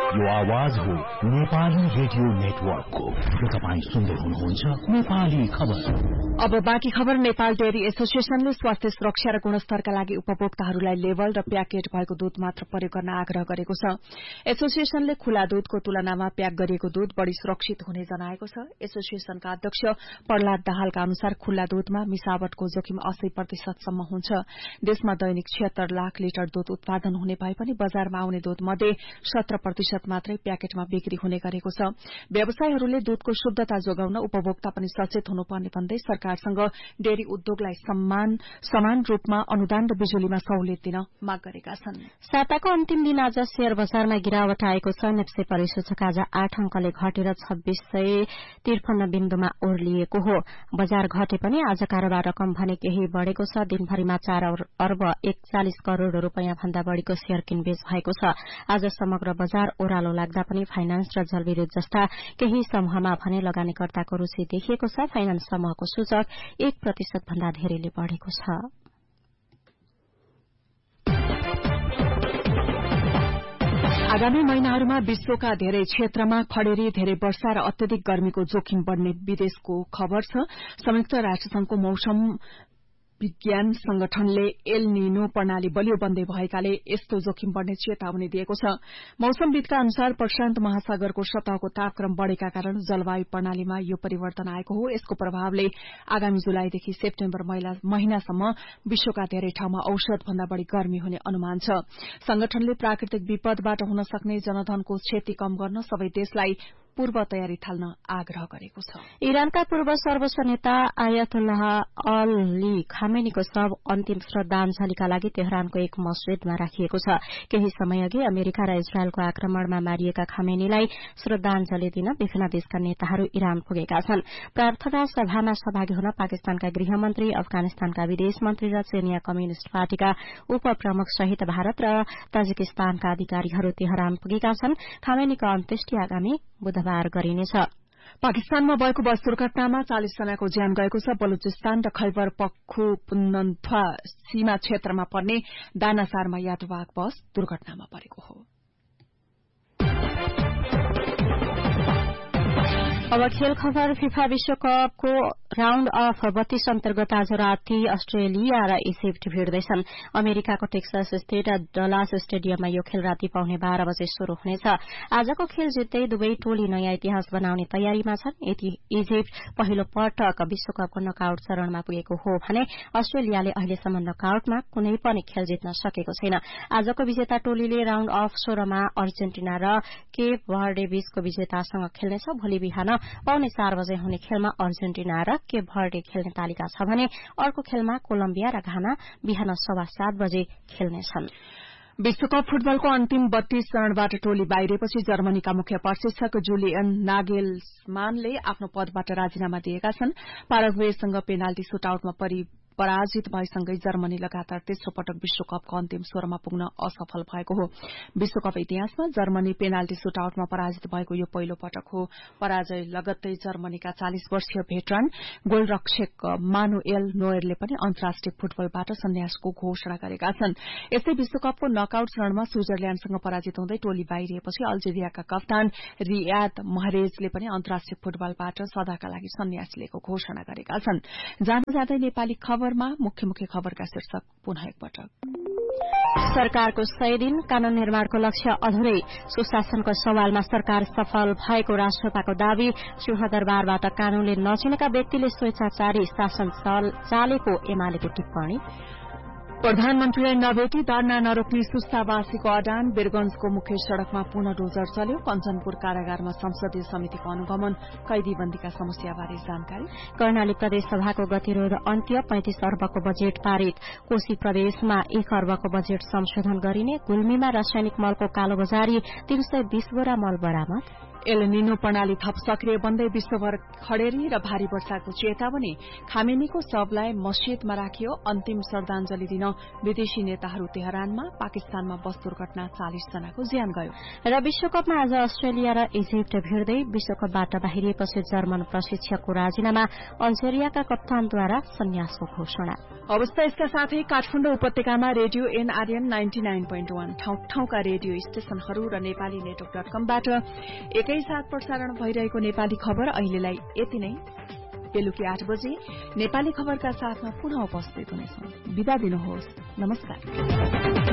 यो आवाज हो नेपाली रेडियो नेटवर्कको। तपाईँ सुन्दै हुनुहुन्छ नेपाली खबर। अब बाँकी खबर। नेपाल डेयरी एसोसिएशनले स्वास्थ्य सुरक्षा र गुणस्तरका लागि उपभोक्ताहरूलाई लेबल र प्याकेट भएको दूध मात्र प्रयोग गर्न आग्रह गरेको छ। एसोसिएशनले खुला दूधको तुलनामा प्याक गरिएको दूध बढ़ी सुरक्षित हुने जनाएको छ। एसोसिएशनका अध्यक्ष प्रहलाद दाहालका अनुसार खुल्ला दूधमा मिसावटको जोखिम 80% सम्म हुन्छ। देशमा दैनिक 76 लाख लिटर दूध उत्पादन हुने भए पनि बजारमा आउने दूध मध्ये 17% मात्रै प्याकेटमा बिक्री हुने गरेको छ। व्यवसायीहरूले दूधको शुद्धता जोगाउन उपभोक्ता पनि सचेत हुनुपर्ने भन्दै सरकारसँग डेयरी उद्योगलाई समान रूपमा अनुदान र बिजुलीमा सहुलियत दिन माग गरेका छन्। साताको अन्तिम दिन आज शेयर बजारमा गिरावट आएको छ। नेप्से परिसूचक आज 8 अंकले घटेर 2653 बिन्दुमा ओर्लिएको हो। बजार घटे पनि आज कारोबार रकम भने केही बढ़ेको छ। दिनभरिमा 4 अर्ब 41 करोड़ रूपियाँ भन्दा बढ़ीको शेयर किनबेच भएको छ। आज समग्र बजार ओह्रालो लाग्दा पनि फाइनान्स र जलविद्युत जस्ता केही समूहमा भने लगानीकर्ताको रूचि देखिएको छ। फाइनान्स समूहको सूचक 1% भन्दा धेरैले बढ़ेको छ। आगामी महिनाहरूमा विश्वका धेरै क्षेत्रमा खडेरी, धेरै वर्षा र अत्यधिक गर्मीको जोखिम बढ़ने विदेशको खबर छ। संयुक्त राष्ट्रसंघको मौसम विज्ञान संगठनले एल निनो प्रणाली बलियो बन्दै भएकाले यस्तो जोखिम बढ़ने चेतावनी दिएको छ। मौसमविदका अनुसार प्रशान्त महासागरको सतहको तापक्रम बढ़ेका कारण जलवायु प्रणालीमा यो परिवर्तन आएको हो। यसको प्रभावले आगामी जुलाईदेखि सेप्टेम्बर महिनासम्म विश्वका धेरै ठाउँमा औसत भन्दा बढ़ी गर्मी हुने अनुमान छ। संगठनले प्राकृतिक विपदबाट हुन सक्ने जनधनको क्षति कम गर्न सबै देशलाई पूर्व तयारी थाल्न आग्रह गरेको छ। इरानका पूर्व सर्वोच्च नेता आयतुल्लाह अली खामेनीको शव अन्तिम श्रद्धाञ्जलीका लागि तेहरानको एक मस्जिदमा राखिएको छ। केही समयअघि अमेरिका र इजरायलको आक्रमणमा मारिएका खामेनीलाई श्रद्धाञ्जली दिन विभिन्न देशका नेताहरू इरान पुगेका छन्। प्रार्थना सभामा सहभागी हुन पाकिस्तानका गृहमन्त्री, अफगानिस्तानका विदेश मन्त्री र चीनिया कम्युनिष्ट पार्टीका उपप्रमुख सहित भारत र ताजिकिस्तानका अधिकारीहरू तेहरान पुगेका छन्। खामेनीको अन्त्येष्टि आगामी बुधबार गरिनेछ। पाकिस्तानमा भएको बस दुर्घटनामा 40 जनाको ज्यान गएको छ। बलुचिस्तान र खैबर पख्तुनख्वा सीमा क्षेत्रमा पर्ने दानासारमा यात्रुवाहक बस दुर्घटनामा परेको हो। अब खेल खबर। फिफा विश्वकपको राउण्ड अफ 32 अन्तर्गत आज राति अस्ट्रेलिया र इजिप्ट भिड्दैछन्। अमेरिकाको टेक्सास स्टेट डलास स्टेडियममा यो खेल राति 12:15 बजे शुरू हुनेछ। आजको खेल जित्दै दुवै टोली नयाँ इतिहास बनाउने तयारीमा छन्। इजिप्ट पहिलो पटक विश्वकपको नकआउट चरणमा पुगेको हो भने अस्ट्रेलियाले अहिलेसम्म नकआउटमा कुनै पनि खेल जित्न सकेको छैन। आजको विजेता टोलीले राउण्ड अफ 16 मा अर्जेन्टिना र केप भर्डे बीचको विजेतासँग खेल्नेछ। भोलि बिहान 4:15 बजे हुने खेलमा अर्जेन्टिना र केप भर्डे खेल्ने तालिका छ भने अर्को खेलमा कोलम्बिया र घाना बिहान 7:15 बजे खेल्नेछन्। विश्वकप फुटबलको अन्तिम 32 चरणबाट टोली बाहिरिएपछि जर्मनीका मुख्य प्रशिक्षक जुलियन नागेल्समानले आफ्नो पदबाट राजीनामा दिएका छन्। पाराग्वेसँग पेनाल्टी सुटआउटमा पराजित भएसँगै जर्मनी लगातार तेस्रो पटक विश्वकपको अन्तिम 16 मा पुग्न असफल भएको हो। विश्वकप इतिहासमा जर्मनी पेनाल्टी सुटआउटमा पराजित भएको यो पहिलो पटक हो। पराजय लगत्तै जर्मनीका 40 वर्षीय भेटरन गोलरक्षक मानुएल नोयरले पनि अन्तर्राष्ट्रिय फुटबलबाट सन्यासको घोषणा गरेका छन्। यस्तै विश्वकपको नकआउट चरणमा स्विजरल्याण्डसँग पराजित हुँदै टोली बाहिरिएपछि अल्जेरियाका कप्तान रियाद महरेजले पनि अन्तर्राष्ट्रिय फुटबलबाट सदाका लागि सन्यास लिएको घोषणा गरेका छन्। जाँदै नेपाली खबरमा मुख्य खबरका शीर्षक पुनः एकपटक। सरकारको 100 दिन कानून निर्माणको लक्ष्य अधुरै। सुशासनको सवालमा सरकार सफल भएको राष्ट्रपतिको दावी। सिंहदरबारबाट कानूनले नचिनेका व्यक्तिले स्वेच्छाचारी शासन चालेको एमालेको टिप्पणी। प्रधानमन्त्रीलाई नभेटी धरना नरोक्ने सुस्तावासीको अडान। वीरगंजको मुख्य सड़कमा पुनः डोजर चल्यो। कञ्चनपुर कारागारमा संसदीय समितिको अनुगमन। कैदीबन्दीका समस्याबारे जानकारी। कर्णाली प्रदेश सभाको गतिरोध अन्त्य। 35 अर्बको बजेट पारित। कोशी प्रदेशमा 1 अर्बको बजेट संशोधन गरिने। गुल्मीमा रासायनिक मलको कालोबजारी। 320 बोरा मल बरामद। एल निनो प्रणाली थप सक्रिय बन्दै विश्वभर खडेरी र भारी वर्षाको चेतावनी खामेनीको शवलाई मस्जिदमा राखियो अन्तिम श्रद्धांजलि दिन विदेशी नेताहरू तेहरानमा पाकिस्तानमा बस दुर्घटना 40 जनाको ज्यान गयो र विश्वकपमा आज अस्ट्रेलिया र इजिप्ट भिड्दै विश्वकपबाट बाहिरिएपछि जर्मन प्रशिक्षकको राजीनामा अल्जेरियाका कप्तानद्वारा सन्यासको घोषणा अवस्था यसका साथै काठमाडौँ उपत्यकामा रेडियो एनआरएन 99.1 ठाउँ-ठाउँका रेडियो स्टेशनहरू र नेपाली नेटवर्क.कमबाट एकैसाथ प्रसारण भइरहेको नेपाली खबर अहिलेलाई यति नै। बेलुकी 8 बजे नेपाली खबरका साथमा पुनः उपस्थित हुनेछौं। बिदा दिनुहोस्। नमस्कार।